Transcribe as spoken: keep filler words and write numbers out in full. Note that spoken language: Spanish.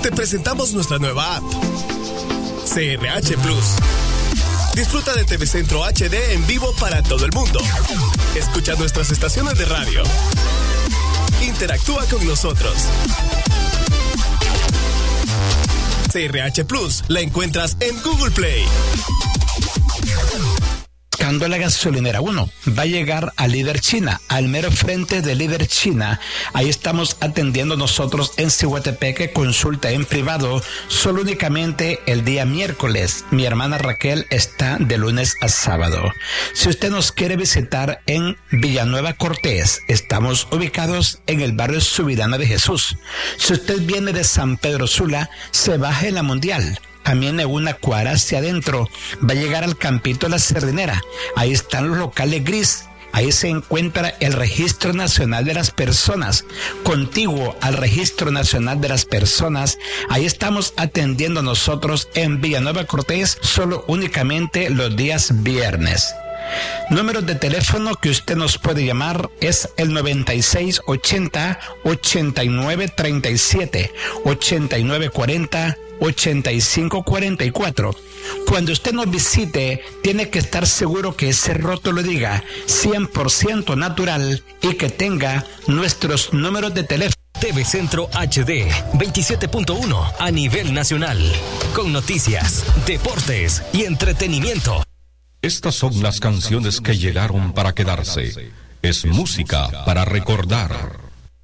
Te presentamos nuestra nueva app, C R H Plus. Disfruta de T V Centro H D en vivo para todo el mundo. Escucha nuestras estaciones de radio. Interactúa con nosotros. C R H Plus la encuentras en Google Play. Buscando la gasolinera uno, va a llegar a Líder China, al mero frente de Líder China. Ahí estamos atendiendo nosotros en Cihuatepeque, consulta en privado, solo únicamente el día miércoles. Mi hermana Raquel está de lunes a sábado. Si usted nos quiere visitar en Villanueva Cortés, estamos ubicados en el barrio Subirana de Jesús. Si usted viene de San Pedro Sula, se baja en la Mundial. Camine una cuadra hacia adentro, va a llegar al Campito La Sardinera. Ahí están los locales gris. Ahí se encuentra el Registro Nacional de las Personas, contiguo al Registro Nacional de las Personas. Ahí estamos atendiendo nosotros en Villanueva Cortés, solo únicamente los días viernes. Número de teléfono que usted nos puede llamar es el noventa y seis ochenta, ochenta y nueve treinta y siete, ochenta y nueve cuarenta, ochenta y cinco cuarenta y cuatro. Cuando usted nos visite, tiene que estar seguro que ese rótulo diga cien por ciento natural y que tenga nuestros números de teléfono. T V Centro H D veintisiete punto uno a nivel nacional, con noticias, deportes y entretenimiento. Estas son las canciones que llegaron para quedarse. Es música para recordar.